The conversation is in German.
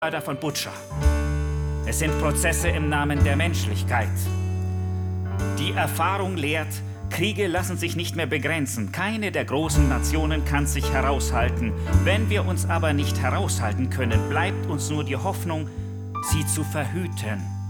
Mörder von Butscha. Es sind Prozesse im Namen der Menschlichkeit. Die Erfahrung lehrt, Kriege lassen sich nicht mehr begrenzen. Keine der großen Nationen kann sich heraushalten. Wenn wir uns aber nicht heraushalten können, bleibt uns nur die Hoffnung, sie zu verhüten.